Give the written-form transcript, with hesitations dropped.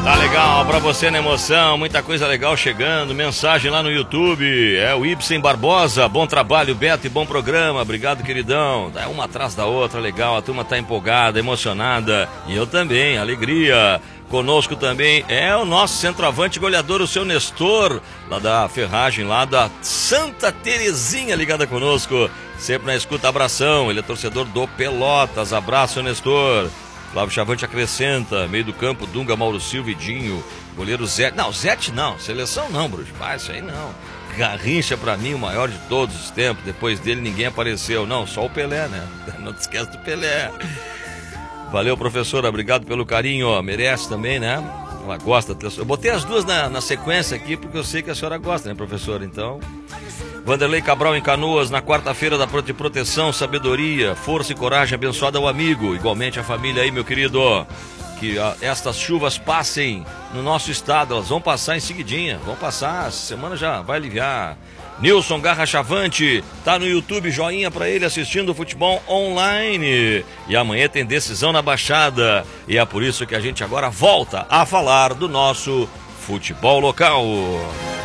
Tá legal, pra você na emoção, muita coisa legal chegando, mensagem lá no YouTube, é o Ibsen Barbosa, bom trabalho Beto e bom programa, obrigado queridão, é uma atrás da outra, legal, a turma tá empolgada, emocionada, e eu também, alegria. Conosco também é o nosso centroavante goleador, o seu Nestor, lá da Ferragem, lá da Santa Terezinha, ligada conosco, sempre na escuta, abração, ele é torcedor do Pelotas, abraço, seu Nestor. Flávio Chavante acrescenta, meio do campo, Dunga, Mauro Silva e Dinho, goleiro Zete, não, Zete não, seleção não, Bruxo, isso aí não. Garrincha pra mim o maior de todos os tempos, depois dele ninguém apareceu, não, só o Pelé, né, não te esquece do Pelé. Valeu, professora, obrigado pelo carinho, ó, merece também, né? Ela gosta. Eu botei as duas na sequência aqui porque eu sei que a senhora gosta, né, professora? Então, Vanderlei Cabral em Canoas, na quarta-feira da proteção, sabedoria, força e coragem, abençoada ao amigo, igualmente a família aí, meu querido. Que estas chuvas passem no nosso estado, elas vão passar em seguidinha, vão passar, essa semana já vai aliviar. Nilson Garra Chavante, tá no YouTube, joinha pra ele assistindo o futebol online. E amanhã tem decisão na Baixada. E é por isso que a gente agora volta a falar do nosso futebol local.